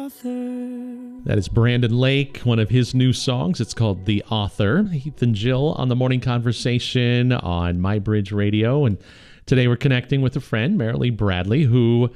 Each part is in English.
author. That is Brandon Lake, one of his new songs. It's called The Author. Heath and Jill on the Morning Conversation on MyBridge Radio. And today we're connecting with a friend, Marilee Bradley, who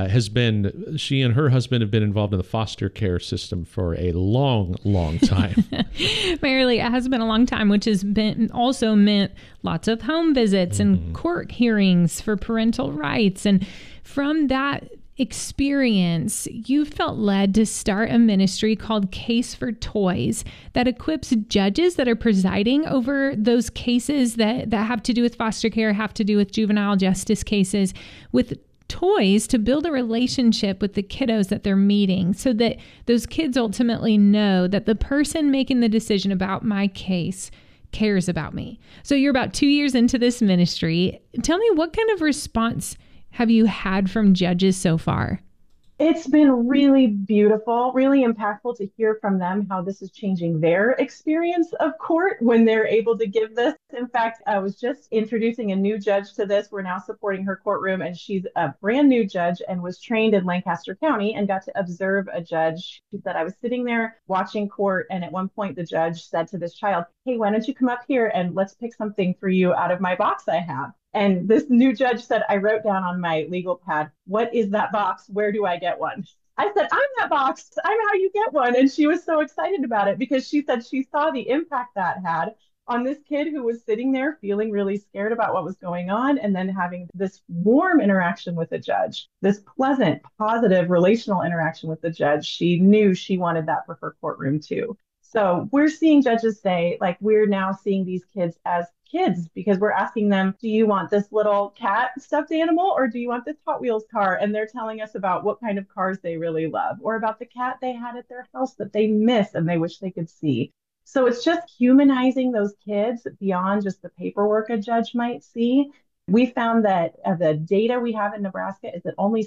she and her husband have been involved in the foster care system for a long, long time. Marilee, it has been a long time, which has been also meant lots of home visits and court hearings for parental rights. And from that experience, you felt led to start a ministry called Case for Toys that equips judges that are presiding over those cases that have to do with foster care, have to do with juvenile justice cases, with toys to build a relationship with the kiddos that they're meeting so that those kids ultimately know that the person making the decision about my case cares about me. So you're about 2 years into this ministry. Tell me, what kind of response have you had from judges so far? It's been really beautiful, really impactful to hear from them how this is changing their experience of court when they're able to give this. In fact, I was just introducing a new judge to this. We're now supporting her courtroom, and she's a brand new judge and was trained in Lancaster County and got to observe a judge. She said, I was sitting there watching court, and at one point the judge said to this child, hey, why don't you come up here and let's pick something for you out of my box I have. And this new judge said, I wrote down on my legal pad, what is that box? Where do I get one? I said, I'm that box. I'm how you get one. And she was so excited about it because she said she saw the impact that had on this kid who was sitting there feeling really scared about what was going on and then having this warm interaction with the judge, this pleasant, positive relational interaction with the judge. She knew she wanted that for her courtroom too. So we're seeing judges say, like, we're now seeing these kids as kids because we're asking them, do you want this little cat stuffed animal or do you want this Hot Wheels car? And they're telling us about what kind of cars they really love or about the cat they had at their house that they miss and they wish they could see. So it's just humanizing those kids beyond just the paperwork a judge might see. We found that the data we have in Nebraska is that only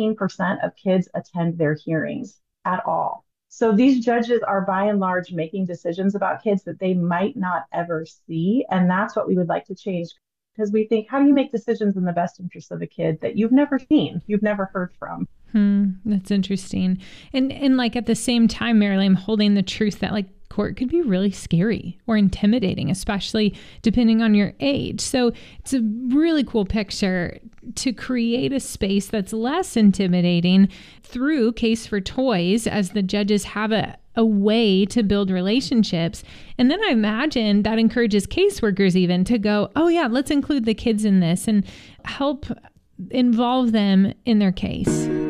16% of kids attend their hearings at all. So these judges are by and large making decisions about kids that they might not ever see. And that's what we would like to change because we think, how do you make decisions in the best interest of a kid that you've never seen, you've never heard from? That's interesting. And like at the same time, Marilee, I'm holding the truth that like court could be really scary or intimidating, especially depending on your age. So it's a really cool picture to create a space that's less intimidating through Case for Toys as the judges have a way to build relationships. And then I imagine that encourages caseworkers even to go, oh yeah, let's include the kids in this and help involve them in their case.